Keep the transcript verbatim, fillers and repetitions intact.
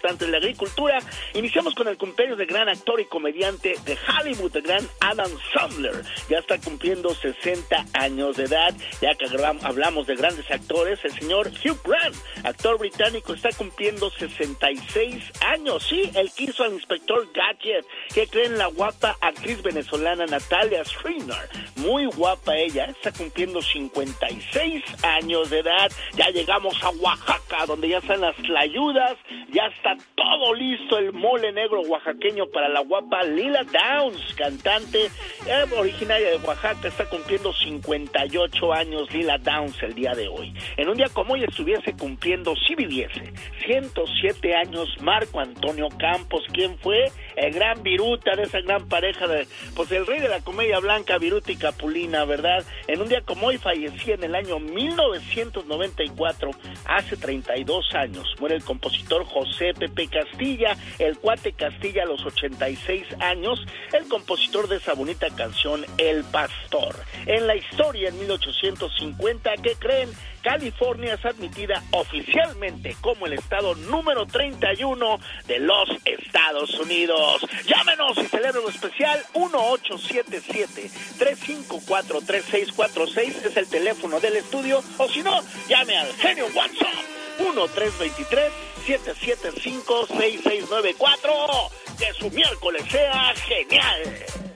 importantes de la agricultura. Iniciamos con el cumpleaños del gran actor y comediante de Hollywood, el gran Adam Sandler. Ya está cumpliendo sesenta años de edad. Ya que hablamos de grandes actores, el señor Hugh Grant, actor británico, está cumpliendo sesenta y seis años. Sí, el que hizo al inspector Gadget. ¿Qué creen? La guapa actriz venezolana Natalia Schreiner, muy guapa ella, está cumpliendo cincuenta y seis años de edad. Ya llegamos a Oaxaca, donde ya están las tlayudas, ya está todo listo, el mole negro oaxaqueño para la guapa Lila Downs, cantante eh, originaria de Oaxaca, está cumpliendo cincuenta y ocho años Lila Downs el día de hoy. En un día como hoy estuviese cumpliendo, si viviese, ciento siete años Marco Antonio Campos. ¿Quién fue? El gran Viruta, de esa gran pareja de, pues el rey de la comedia blanca, Viruta y Capulina, ¿verdad? En un día como hoy fallecía en el año mil novecientos noventa y cuatro, hace treinta y dos años, muere el compositor José Pepe Castilla, el Cuate Castilla, a los ochenta y seis años, el compositor de esa bonita canción, El Pastor. En la historia, en mil ochocientos cincuenta, ¿qué creen? California es admitida oficialmente como el estado número treinta y uno de los Estados Unidos. Llámenos y celebren lo especial. Uno ocho siete siete, tres cinco cuatro, tres seis cuatro seis es el teléfono del estudio, o si no, llame al genio WhatsApp uno tres dos tres, siete siete cinco, seis seis nueve cuatro. Que su miércoles sea genial.